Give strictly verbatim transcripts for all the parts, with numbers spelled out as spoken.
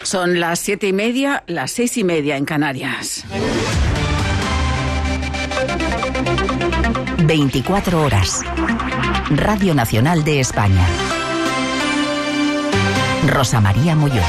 Son las siete y media, las seis y media en Canarias. veinticuatro horas. Radio Nacional de España. Rosa María Molló.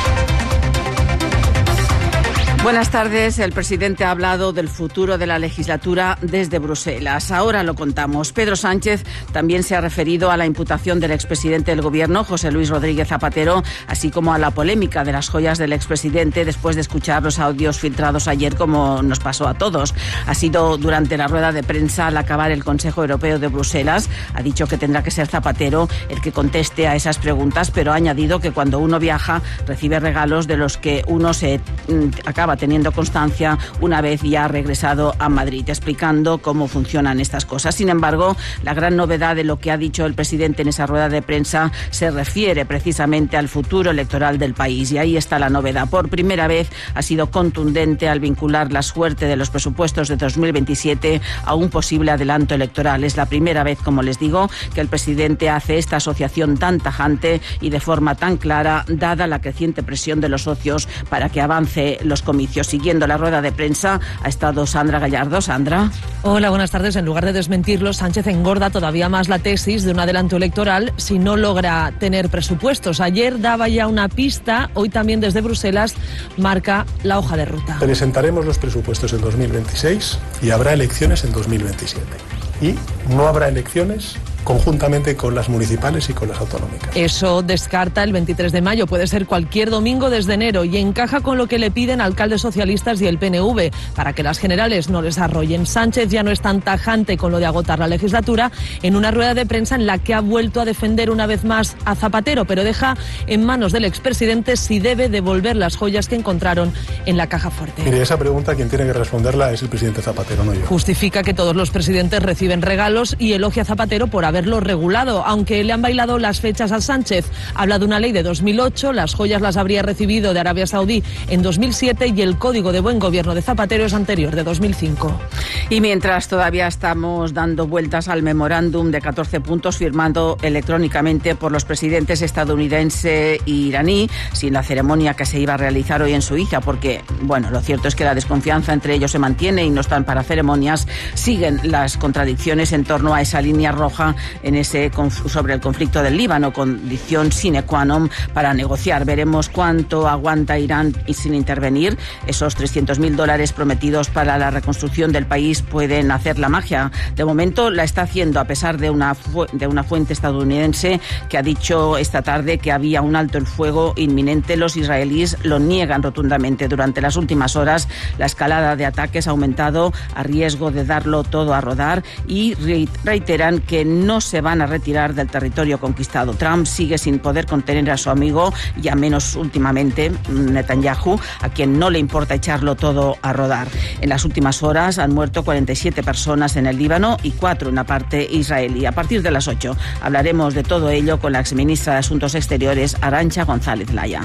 Buenas tardes. El presidente ha hablado del futuro de la legislatura desde Bruselas. Ahora lo contamos. Pedro Sánchez también se ha referido a la imputación del expresidente del Gobierno, José Luis Rodríguez Zapatero, así como a la polémica de las joyas del expresidente después de escuchar los audios filtrados ayer, como nos pasó a todos. Ha sido durante la rueda de prensa al acabar el Consejo Europeo de Bruselas. Ha dicho que tendrá que ser Zapatero el que conteste a esas preguntas, pero ha añadido que cuando uno viaja recibe regalos de los que uno se mm, acaba teniendo constancia una vez ya ha regresado a Madrid, explicando cómo funcionan estas cosas. Sin embargo, la gran novedad de lo que ha dicho el presidente en esa rueda de prensa se refiere precisamente al futuro electoral del país, y ahí está la novedad. Por primera vez ha sido contundente al vincular la suerte de los presupuestos de dos mil veintisiete a un posible adelanto electoral. Es la primera vez, como les digo, que el presidente hace esta asociación tan tajante y de forma tan clara, dada la creciente presión de los socios para que avance los comicios. Siguiendo la rueda de prensa ha estado Sandra Gallardo. Sandra. Hola, buenas tardes. En lugar de desmentirlo, Sánchez engorda todavía más la tesis de un adelanto electoral si no logra tener presupuestos. Ayer daba ya una pista, hoy también desde Bruselas marca la hoja de ruta. Presentaremos los presupuestos en dos mil veintiséis y habrá elecciones en dos mil veintisiete. Y no habrá elecciones conjuntamente con las municipales y con las autonómicas. Eso descarta el veintitrés de mayo, puede ser cualquier domingo desde enero, y encaja con lo que le piden alcaldes socialistas y el P N V para que las generales no les arrollen. Sánchez ya no es tan tajante con lo de agotar la legislatura en una rueda de prensa en la que ha vuelto a defender una vez más a Zapatero, pero deja en manos del expresidente si debe devolver las joyas que encontraron en la caja fuerte. Mire, esa pregunta quien tiene que responderla es el presidente Zapatero, no yo. Justifica que todos los presidentes reciben regalos y elogia a Zapatero por haberlo regulado, aunque le han bailado las fechas a Sánchez. Habla de una ley de dos mil ocho, las joyas las habría recibido de Arabia Saudí en dos mil siete y el Código de Buen Gobierno de Zapatero es anterior, de dos mil cinco. Y mientras todavía estamos dando vueltas al memorándum de catorce puntos firmado electrónicamente por los presidentes estadounidense e iraní, sin la ceremonia que se iba a realizar hoy en Suiza, porque, bueno, lo cierto es que la desconfianza entre ellos se mantiene y no están para ceremonias, siguen las contradicciones en torno a esa línea roja en ese sobre el conflicto del Líbano, condición sine qua non para negociar. Veremos cuánto aguanta Irán y sin intervenir. Esos trescientos mil dólares prometidos para la reconstrucción del país pueden hacer la magia. De momento la está haciendo, a pesar de una, fu- de una fuente estadounidense que ha dicho esta tarde que había un alto el fuego inminente. Los israelíes lo niegan rotundamente. Durante las últimas horas la escalada de ataques ha aumentado a riesgo de darlo todo a rodar, y reiteran que no se van a retirar del territorio conquistado. Trump sigue sin poder contener a su amigo, ya menos últimamente Netanyahu, a quien no le importa echarlo todo a rodar. En las últimas horas han muerto cuarenta y siete personas en el Líbano y cuatro en la parte israelí. A partir de las ocho hablaremos de todo ello con la exministra de Asuntos Exteriores, Arantxa González Laya.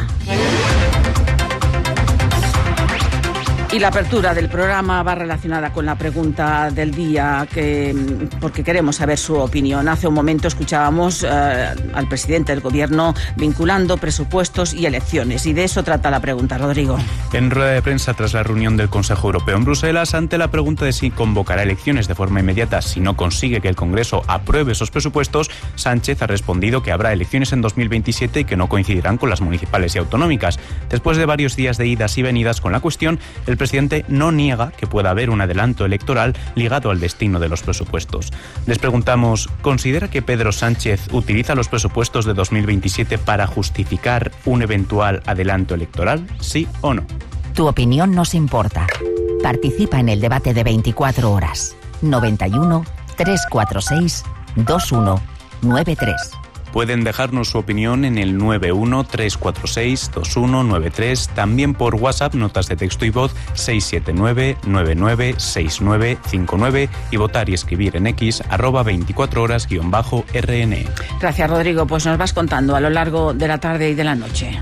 Y la apertura del programa va relacionada con la pregunta del día, que, porque queremos saber su opinión. Hace un momento escuchábamos eh, al presidente del Gobierno vinculando presupuestos y elecciones, y de eso trata la pregunta. Rodrigo. En rueda de prensa tras la reunión del Consejo Europeo en Bruselas, ante la pregunta de si convocará elecciones de forma inmediata si no consigue que el Congreso apruebe esos presupuestos, Sánchez ha respondido que habrá elecciones en dos mil veintisiete y que no coincidirán con las municipales y autonómicas. Después de varios días de idas y venidas con la cuestión, el El presidente no niega que pueda haber un adelanto electoral ligado al destino de los presupuestos. Les preguntamos, ¿considera que Pedro Sánchez utiliza los presupuestos de dos mil veintisiete para justificar un eventual adelanto electoral? ¿Sí o no? Tu opinión nos importa. Participa en el debate de veinticuatro horas. noventa y uno, trescientos cuarenta y seis, veintiuno noventa y tres. Pueden dejarnos su opinión en el nueve uno, tres cuatro seis, dos uno nueve tres, también por WhatsApp, notas de texto y voz seis siete nueve, nueve nueve seis nueve cinco nueve, y votar y escribir en X, arroba veinticuatro horas guión bajo R N E. Gracias, Rodrigo. Pues nos vas contando a lo largo de la tarde y de la noche.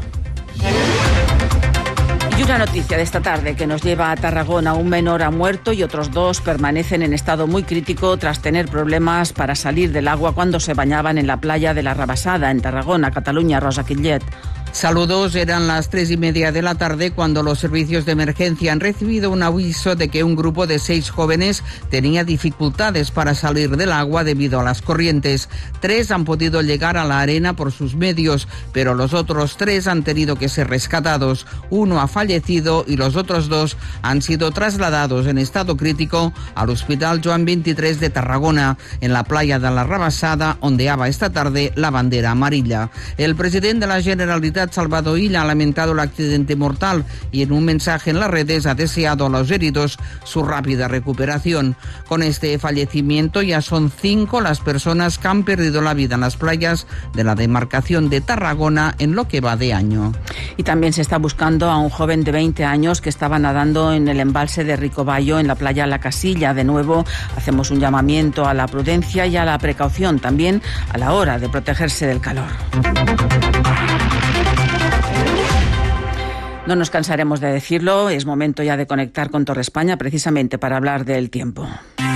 Y una noticia de esta tarde que nos lleva a Tarragona. Un menor ha muerto y otros dos permanecen en estado muy crítico tras tener problemas para salir del agua cuando se bañaban en la playa de la Rabassada, en Tarragona, Cataluña. Rosa Quillet. Saludos, eran las tres y media de la tarde cuando los servicios de emergencia han recibido un aviso de que un grupo de seis jóvenes tenía dificultades para salir del agua debido a las corrientes. Tres han podido llegar a la arena por sus medios, pero los otros tres han tenido que ser rescatados. Uno ha fallecido y los otros dos han sido trasladados en estado crítico al Hospital Joan veintitrés de Tarragona. En la playa de la Rabassada ondeaba esta tarde la bandera amarilla. El presidente de la Generalitat, Salvador Illa, ha lamentado el accidente mortal y en un mensaje en las redes ha deseado a los heridos su rápida recuperación. Con este fallecimiento ya son cinco las personas que han perdido la vida en las playas de la demarcación de Tarragona en lo que va de año. Y también se está buscando a un joven de veinte años que estaba nadando en el embalse de Ricobayo en la playa La Casilla. De nuevo, hacemos un llamamiento a la prudencia y a la precaución, también a la hora de protegerse del calor. No nos cansaremos de decirlo, es momento ya de conectar con Torre España precisamente para hablar del tiempo.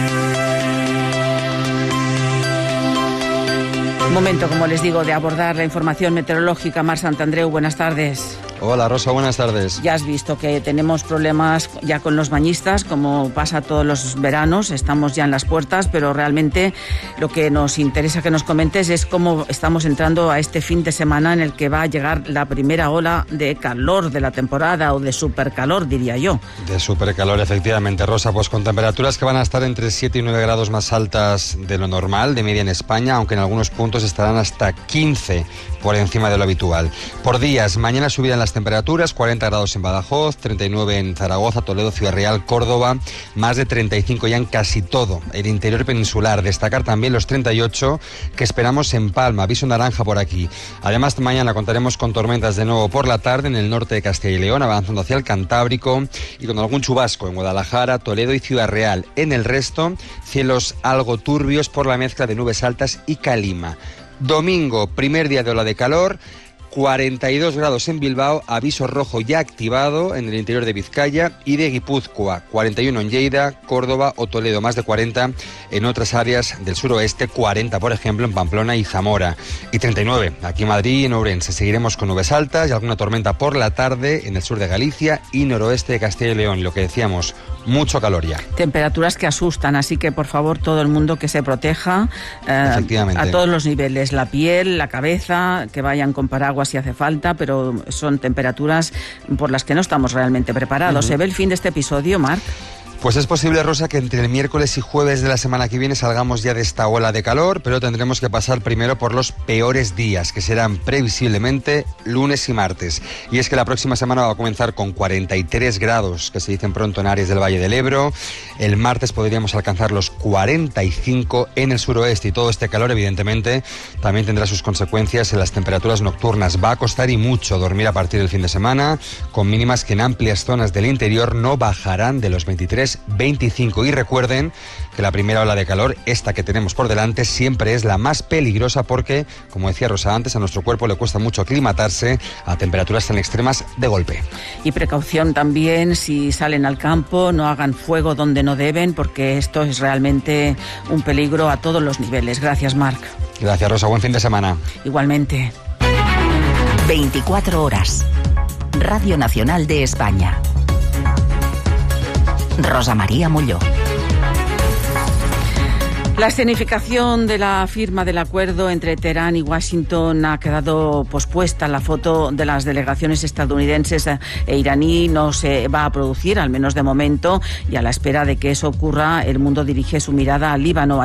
Momento, como les digo, de abordar la información meteorológica. Mar Santandreu, buenas tardes. Hola Rosa, buenas tardes. Ya has visto que tenemos problemas ya con los bañistas, como pasa todos los veranos, estamos ya en las puertas, pero realmente lo que nos interesa que nos comentes es cómo estamos entrando a este fin de semana en el que va a llegar la primera ola de calor de la temporada, o de supercalor, diría yo. De supercalor, efectivamente, Rosa, pues con temperaturas que van a estar entre siete y nueve grados más altas de lo normal, de media en España, aunque en algunos puntos estarán hasta quince por encima de lo habitual. Por días, mañana subirán las temperaturas, cuarenta grados en Badajoz, treinta y nueve en Zaragoza, Toledo, Ciudad Real, Córdoba, más de treinta y cinco ya en casi todo el interior peninsular. Destacar también los treinta y ocho que esperamos en Palma, aviso naranja por aquí. Además, mañana contaremos con tormentas de nuevo por la tarde en el norte de Castilla y León, avanzando hacia el Cantábrico, y con algún chubasco en Guadalajara, Toledo y Ciudad Real. En el resto, cielos algo turbios por la mezcla de nubes altas y calima. Domingo, primer día de ola de calor, cuarenta y dos grados en Bilbao, aviso rojo ya activado en el interior de Vizcaya y de Guipúzcoa, cuarenta y uno en Lleida, Córdoba o Toledo, más de cuarenta en otras áreas del suroeste, cuarenta por ejemplo en Pamplona y Zamora, y treinta y nueve aquí en Madrid y en Ourense. Seguiremos con nubes altas y alguna tormenta por la tarde en el sur de Galicia y noroeste de Castilla y León, lo que decíamos, mucho calor ya. Temperaturas que asustan, así que por favor todo el mundo que se proteja eh, Efectivamente. A todos los niveles, la piel, la cabeza, que vayan con paraguas si hace falta, pero son temperaturas por las que no estamos realmente preparados. Uh-huh. ¿Se ve el fin de este episodio, Marc? Pues es posible, Rosa, que entre el miércoles y jueves de la semana que viene salgamos ya de esta ola de calor, pero tendremos que pasar primero por los peores días, que serán previsiblemente lunes y martes. Y es que la próxima semana va a comenzar con cuarenta y tres grados, que se dicen pronto en áreas del Valle del Ebro. El martes podríamos alcanzar los cuarenta y cinco en el suroeste, y todo este calor, evidentemente, también tendrá sus consecuencias en las temperaturas nocturnas. Va a costar y mucho dormir a partir del fin de semana, con mínimas que en amplias zonas del interior no bajarán de los veintitrés veinticinco. Y recuerden que la primera ola de calor, esta que tenemos por delante, siempre es la más peligrosa porque, como decía Rosa antes, a nuestro cuerpo le cuesta mucho aclimatarse a temperaturas tan extremas de golpe. Y precaución también si salen al campo, no hagan fuego donde no deben, porque esto es realmente un peligro a todos los niveles. Gracias, Marc. Gracias, Rosa. Buen fin de semana. Igualmente. veinticuatro horas. Radio Nacional de España. Rosa María Molló. La escenificación de la firma del acuerdo entre Teherán y Washington ha quedado pospuesta. La foto de las delegaciones estadounidenses e iraní no se va a producir, al menos de momento, y a la espera de que eso ocurra, el mundo dirige su mirada al Líbano.